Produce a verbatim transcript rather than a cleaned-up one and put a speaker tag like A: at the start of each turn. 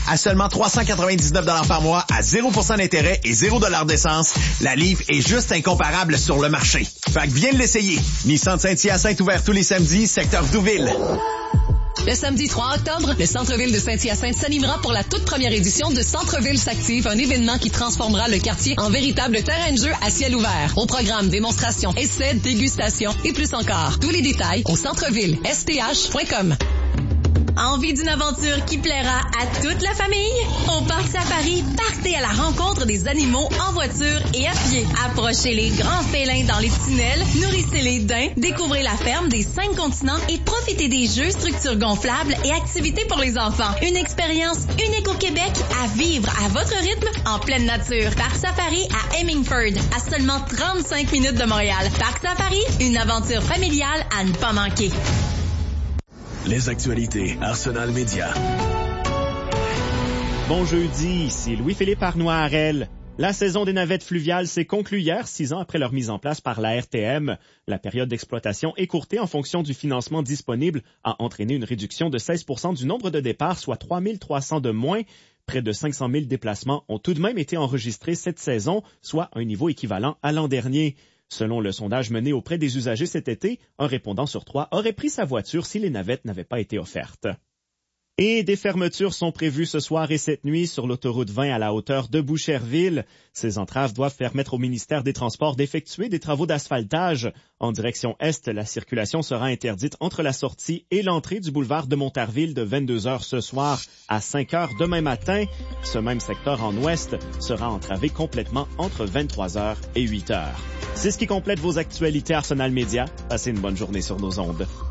A: à seulement trois cent quatre-vingt-dix-neuf dollars par mois à zéro pour cent d'intérêt et zéro dollar d'essence, la Leaf est juste incomparable sur le marché. Fait que viens l'essayer. Nissan de Saint-Hyacinthe ouvert tous les samedis, secteur Douville.
B: Le samedi trois octobre, le centre-ville de Saint-Hyacinthe s'animera pour la toute première édition de Centre-ville s'active, un événement qui transformera le quartier en véritable terrain de jeu à ciel ouvert. Au programme, démonstration, essais, dégustation et plus encore. Tous les détails au centreville s t h point com.
C: Envie d'une aventure qui plaira à toute la famille? Au Parc Safari, partez à la rencontre des animaux en voiture et à pied. Approchez les grands félins dans les tunnels, nourrissez les daims, découvrez la ferme des cinq continents et profitez des jeux, structures gonflables et activités pour les enfants. Une expérience unique au Québec à vivre à votre rythme en pleine nature. Parc Safari à Hemingford, à seulement trente-cinq minutes de Montréal. Parc Safari, une aventure familiale à ne pas manquer.
D: Les actualités Arsenal Média.
E: Bon jeudi, ici Louis-Philippe Arnois-Harel. La saison des navettes fluviales s'est conclue hier, six ans après leur mise en place par la R T M. La période d'exploitation écourtée en fonction du financement disponible a entraîné une réduction de seize pour cent du nombre de départs, soit trois mille trois cents de moins. Près de cinq cent mille déplacements ont tout de même été enregistrés cette saison, soit un niveau équivalent à l'an dernier. Selon le sondage mené auprès des usagers cet été, un répondant sur trois aurait pris sa voiture si les navettes n'avaient pas été offertes. Et des fermetures sont prévues ce soir et cette nuit sur l'autoroute vingt à la hauteur de Boucherville. Ces entraves doivent permettre au ministère des Transports d'effectuer des travaux d'asphaltage. En direction est, la circulation sera interdite entre la sortie et l'entrée du boulevard de Montarville de vingt-deux heures ce soir à cinq heures demain matin. Ce même secteur en ouest sera entravé complètement entre vingt-trois heures et huit heures. C'est ce qui complète vos actualités Arsenal Média. Passez une bonne journée sur nos ondes.